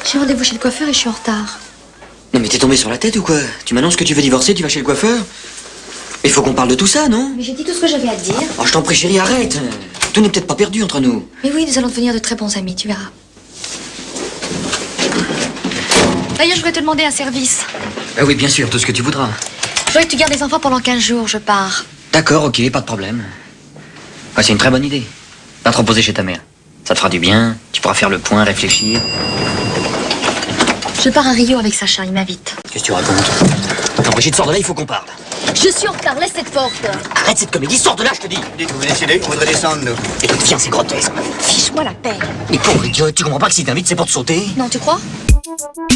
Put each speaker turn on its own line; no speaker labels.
J'ai rendez-vous chez le coiffeur et je suis en retard.
Non mais t'es tombé sur la tête ou quoi? Tu m'annonces que tu veux divorcer, tu vas chez le coiffeur? Il faut qu'on parle de tout ça, non?
Mais j'ai dit tout ce que j'avais à te dire.
Oh, je t'en prie chérie, arrête. Tout n'est peut-être pas perdu entre nous.
Mais oui, nous allons devenir de très bons amis, tu verras. D'ailleurs, je voudrais te demander un service.
Ah oui, bien sûr, tout ce que tu voudras.
Je voudrais que tu gardes les enfants pendant 15 jours, je pars.
D'accord, ok, pas de problème. Ouais, c'est une très bonne idée. Va te reposer chez ta mère. Ça te fera du bien, tu pourras faire le point, réfléchir.
Je pars à Rio avec Sacha, il m'invite.
Qu'est-ce que tu racontes? Non, Brigitte, sors de là, il faut qu'on parle.
Je suis en retard, laisse cette porte.
Arrête cette comédie, sors de là, je te dis.
Dites, vous décidez qu'on voudrait descendre, nous.
Écoute, viens, c'est grotesque.
Fiche-moi la paix.
Mais pauvre idiote, tu comprends pas que si t'invites, c'est pour te sauter?
Non, tu crois?